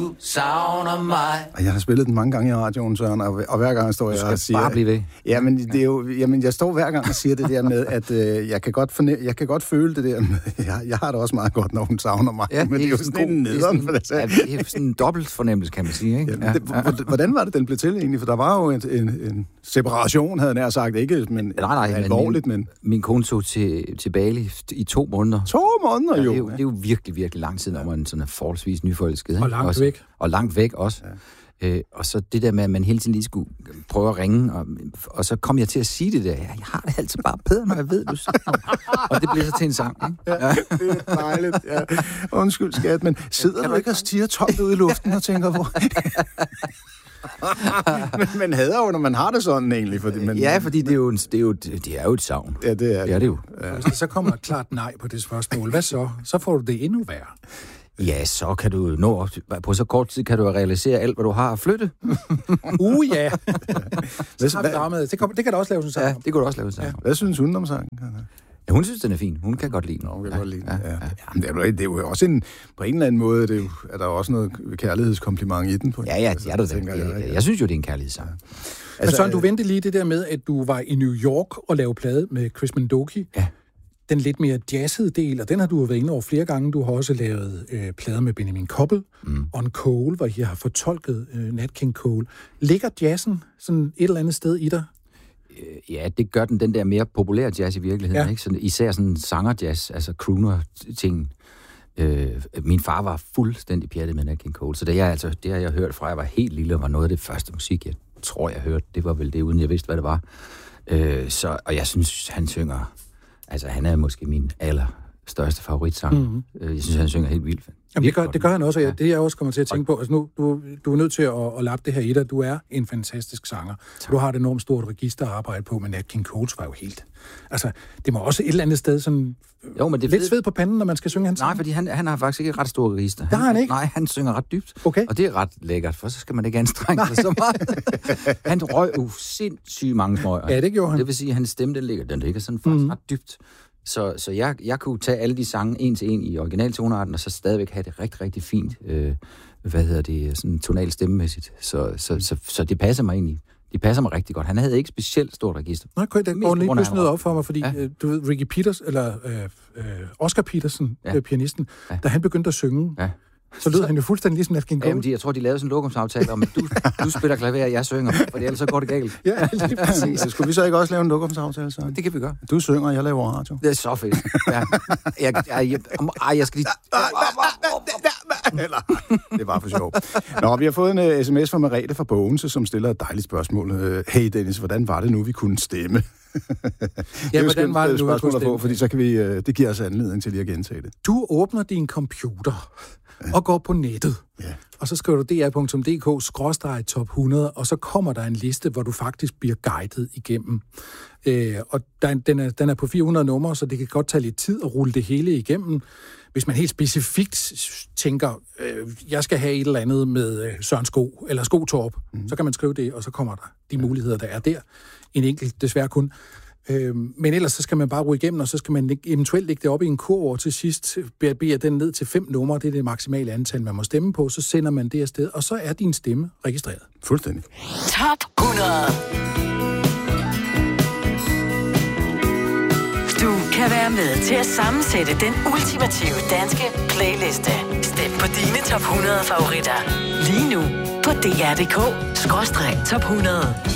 Du savner mig. Jeg har spillet den mange gange i radioen, Søren, og hver gang står jeg og siger... bare blive ved. Jamen, det er jo, jeg står hver gang og siger det der med, at jeg kan godt føle det der med... Jeg har det også meget godt, når hun savner mig. Ja, men det er jo sådan en nederen for det. Ja, det er sådan en dobbelt fornemmelse, kan man sige. Ikke? Ja, hvordan var det, den blev til egentlig? For der var jo en separation, havde jeg nær sagt. Ikke men alvorligt, men... Min kone tog til Bali i 2 måneder. 2 måneder, jo. Det er jo virkelig, virkelig lang tid, når man sådan er forholdsvis nyforelsket. Og langt væk. Og langt væk også. Ja. Og så det der med, at man hele tiden lige skulle prøve at ringe, og så kom jeg til at sige det der. Jeg har det altid bare bedre, når jeg ved, du siger. Og det blev så til en sang, ikke? Ja, det er dejligt. Ja. Undskyld, skat, men sidder du ikke og stiger tomt ud i luften og tænker, hvor... men hader jo, når man har det sådan egentlig. Fordi fordi det er jo et savn. Ja, det er det jo. Ja. Hvis der så kommer et klart nej på det spørgsmål, hvad så? Så får du det endnu værre. Ja, så kan du nå op. På så kort tid kan du realisere alt, hvad du har at flytte. Ja. Det kan du også lave sådan. Ja, det kunne du også lave sådan. Hvad synes hun om sangen? Ja, hun synes, den er fin. Hun kan godt lide den. Hun kan godt lide den, ja. Jamen, det er jo også på en eller anden måde, er der også noget kærlighedskompliment i den. På ja, det er det. Jeg synes jo, det er en kærlighedssang. Men Søren, du ventede lige det der med, at du var i New York og lavede plade med Chris Mendoki. Ja. Den lidt mere jazzede del, og den har du været inde over flere gange. Du har også lavet plader med Benjamin Koppel, On Cole, hvor I har fortolket Nat King Cole. Ligger jazzen sådan et eller andet sted i dig? Ja, det gør den der mere populære jazz i virkeligheden. Ja. Ikke? Sådan, især sådan sanger-jazz, altså crooner-ting. Min far var fuldstændig pjattet med Nat King Cole, så det har jeg hørt fra, jeg var helt lille, og var noget af det første musik, jeg tror, jeg hørte. Det var vel det, uden jeg vidste, hvad det var. Og jeg synes, han synger... Altså, han er måske min allerstørste favoritsanger. Mm-hmm. Jeg synes, han synger helt vildt. Jamen, det gør han også, og det jeg også kommer til at tænke på. Altså nu, du er nødt til at lappe det her i dig. Du er en fantastisk sanger. Du har et enormt stort register at arbejde på, men Nat King Cole var jo helt... Altså, det må også et eller andet sted sådan... Jo, men det lidt sved på panden, når man skal synge hans sang. Nej, fordi han har faktisk ikke et ret stort register. Det har han ikke? Nej, han synger ret dybt. Okay. Og det er ret lækkert, for så skal man ikke anstrenge sig så meget. Han røg sindssygt mange smøger. Ja, det gjorde han. Det vil sige, at hans stemme, den ligger sådan faktisk ret dybt. Så jeg kunne tage alle de sange en til en i originaltonarten, og så stadigvæk have det rigtig, rigtig fint, sådan tonalt stemmemæssigt. Så det passer mig egentlig. De passer mig rigtig godt. Han havde ikke specielt stort register. Nej, det går lige pludselig noget op for mig, fordi du ved, Ricky Peters, eller Oscar Peterson, pianisten, da han begyndte at synge, så lød han jo fuldstændig ligesom Nat King Cole. Jamen, jeg tror, de lavede sådan en lokumsaftale om, at du spiller klaver, og jeg synger, for ellers så går det galt. Ja, lige præcis. Så skulle vi så ikke også lave en lokumsaftale? Så? Det kan vi gøre. Du synger, og jeg laver radio. Det er så fedt. Jeg skal lige... Det var for sjov. Nå, vi har fået en sms fra Merete fra Bogense, som stiller et dejligt spørgsmål. Hey Dennis, hvordan var det nu, vi kunne stemme? Ja, hvordan var det nu, vi kunne stemme? Fordi så kan vi, det giver os anledning til lige at gentage det. Du åbner din computer og går på nettet. Ja. Og så skriver du dr.dk/top 100, og så kommer der en liste, hvor du faktisk bliver guidet igennem. Og den er på 400 numre, så det kan godt tage lidt tid at rulle det hele igennem. Hvis man helt specifikt tænker, jeg skal have et eller andet med Søren Sko, eller Skotorp, så kan man skrive det, og så kommer der de muligheder, der er der. En enkelt, desværre kun. Men ellers så skal man bare rulle igennem, og så skal man eventuelt lægge det op i en kurv, og til sidst beder den ned til 5 numre, det er det maksimale antal, man må stemme på, så sender man det afsted, og så er din stemme registreret. Fuldstændig. Top 100. Du kan være med til at sammensætte den ultimative danske playliste. Stem på dine top 100 favoritter. Lige nu på dr.dk/top 100.